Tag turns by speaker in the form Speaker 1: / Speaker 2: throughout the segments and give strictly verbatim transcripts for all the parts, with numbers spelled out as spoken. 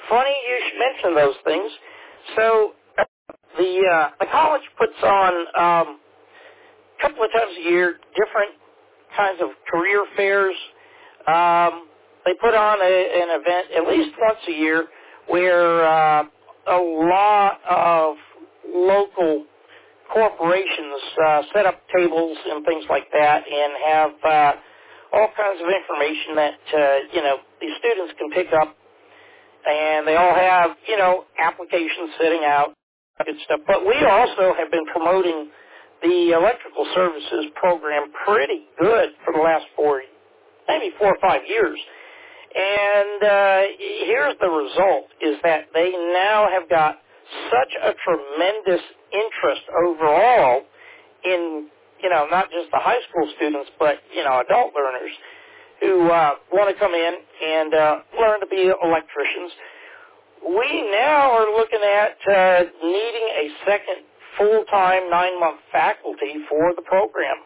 Speaker 1: funny you should mention those things. So uh, the uh, the college puts on um, a couple of times a year different kinds of career fairs. Um, they put on a, an event at least once a year where uh, a lot of local corporations uh, set up tables and things like that and have uh, all kinds of information that, uh, you know, these students can pick up, and they all have, you know, applications sitting out, good stuff. But we also have been promoting the electrical services program pretty good for the last four, maybe four or five years. And uh, here's the result, is that they now have got such a tremendous interest overall in, you know, not just the high school students, but, you know, adult learners who uh, want to come in and uh, learn to be electricians. We now are looking at uh, needing a second full-time nine-month faculty for the program.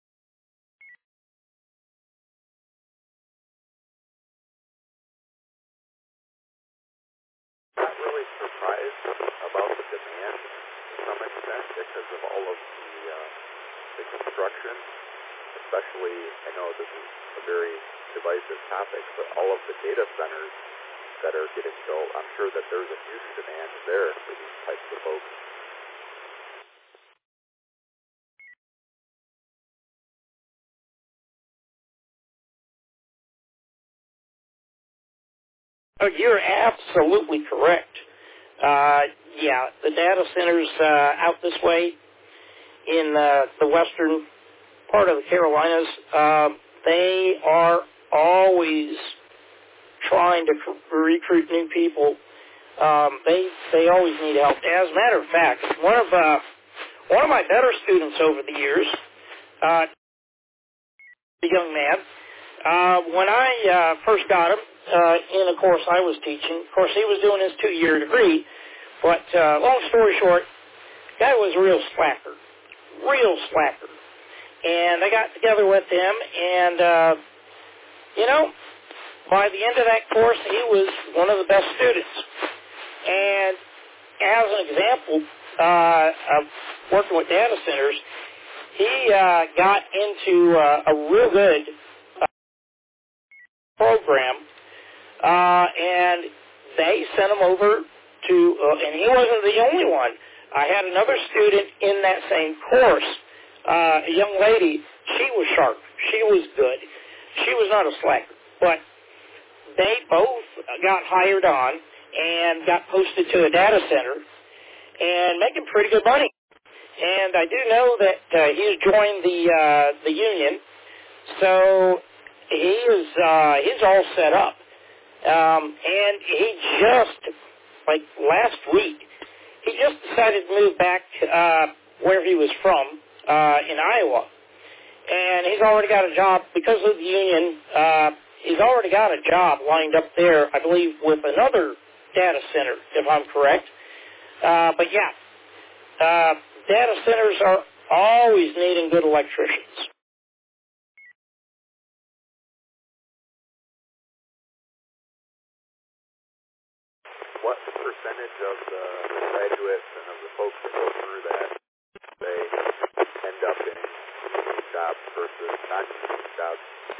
Speaker 2: Not really surprised about the demand to some extent because of all of the, uh, the construction, especially, I know this is a very divisive topic, but all of the data centers that are getting built, I'm sure that there's a huge demand there for these types of folks.
Speaker 1: Oh, you're absolutely correct. Uh, yeah, the data centers uh, out this way in uh, the western part of the Carolinas, uh, they are always trying to cr- recruit new people. Um, they they always need help. As a matter of fact, one of uh, one of my better students over the years, uh, a young man, uh, when I uh, first got him uh, in a course I was teaching, of course he was doing his two-year degree, but uh, long story short, the guy was a real slacker, real slacker. And I got together with him, and, uh, you know, by the end of that course, he was one of the best students. And as an example uh, of working with data centers, he uh, got into uh, a real good uh, program, uh, and they sent him over to, uh, and he wasn't the only one. I had another student in that same course, uh, a young lady. She was sharp. She was good. She was not a slacker. But they both got hired on and got posted to a data center and making pretty good money. And I do know that uh, he's joined the uh, the union, so he is uh, he's all set up. Um, and he just, like last week, he just decided to move back uh, where he was from uh, in Iowa. And he's already got a job, because of the union, uh, he's already got a job lined up there, I believe, with another data center, if I'm correct. Uh, but yeah, uh, data centers are always needing good electricians.
Speaker 2: What percentage of the graduates and of the folks that go through that, they end up in union jobs versus non-union jobs?